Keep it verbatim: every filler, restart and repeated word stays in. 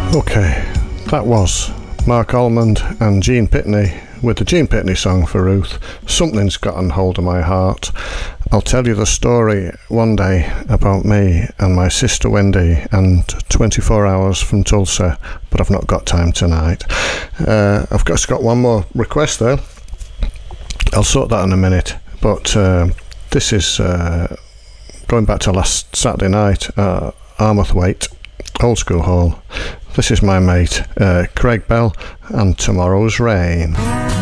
Okay, that was Mark Almond and Gene Pitney with the Gene Pitney song for Ruth, Something's Gotten Hold of My Heart. I'll tell you the story one day about me and my sister Wendy and twenty-four hours from Tulsa, but I've not got time tonight. Uh, I've just got one more request though. I'll sort that in a minute, but uh, this is uh, going back to last Saturday night, uh, Armathwaite, Old School Hall. This is my mate, uh, Craig Bell, and Tomorrow's Rain.